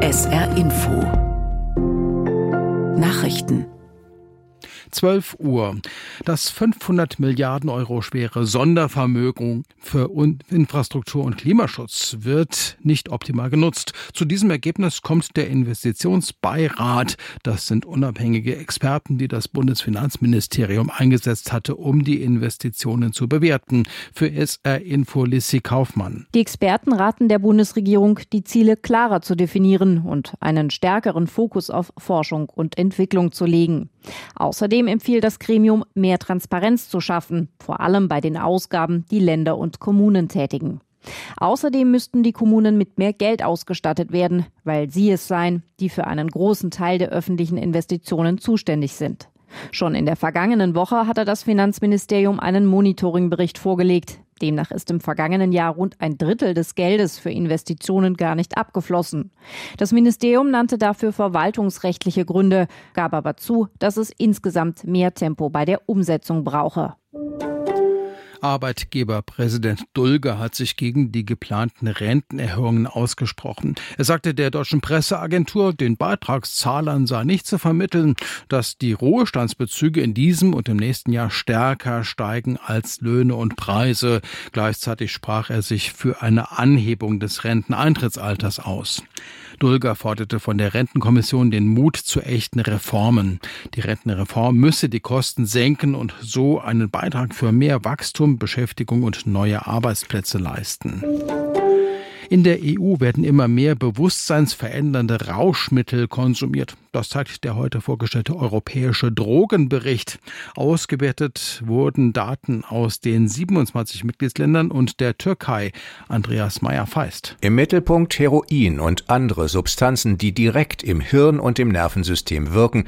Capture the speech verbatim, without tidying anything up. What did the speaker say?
S R Info Nachrichten zwölf Uhr. Das fünfhundert Milliarden Euro schwere Sondervermögen für Infrastruktur und Klimaschutz wird nicht optimal genutzt. Zu diesem Ergebnis kommt der Investitionsbeirat. Das sind unabhängige Experten, die das Bundesfinanzministerium eingesetzt hatte, um die Investitionen zu bewerten. Für S R Info Lissy Kaufmann. Die Experten raten der Bundesregierung, die Ziele klarer zu definieren und einen stärkeren Fokus auf Forschung und Entwicklung zu legen. Außerdem empfiehlt das Gremium, mehr Transparenz zu schaffen, vor allem bei den Ausgaben, die Länder und Kommunen tätigen. Außerdem müssten die Kommunen mit mehr Geld ausgestattet werden, weil sie es seien, die für einen großen Teil der öffentlichen Investitionen zuständig sind. Schon in der vergangenen Woche hatte das Finanzministerium einen Monitoringbericht vorgelegt. Demnach ist im vergangenen Jahr rund ein Drittel des Geldes für Investitionen gar nicht abgeflossen. Das Ministerium nannte dafür verwaltungsrechtliche Gründe, gab aber zu, dass es insgesamt mehr Tempo bei der Umsetzung brauche. Arbeitgeberpräsident Dulger hat sich gegen die geplanten Rentenerhöhungen ausgesprochen. Er sagte der deutschen Presseagentur, den Beitragszahlern sei nicht zu vermitteln, dass die Ruhestandsbezüge in diesem und im nächsten Jahr stärker steigen als Löhne und Preise. Gleichzeitig sprach er sich für eine Anhebung des Renteneintrittsalters aus. Dulger forderte von der Rentenkommission den Mut zu echten Reformen. Die Rentenreform müsse die Kosten senken und so einen Beitrag für mehr Wachstum, Beschäftigung und neue Arbeitsplätze leisten. In der E U werden immer mehr bewusstseinsverändernde Rauschmittel konsumiert. Das zeigt der heute vorgestellte europäische Drogenbericht. Ausgewertet wurden Daten aus den siebenundzwanzig Mitgliedsländern und der Türkei. Andreas Meyer-Feist. Im Mittelpunkt Heroin und andere Substanzen, die direkt im Hirn und im Nervensystem wirken,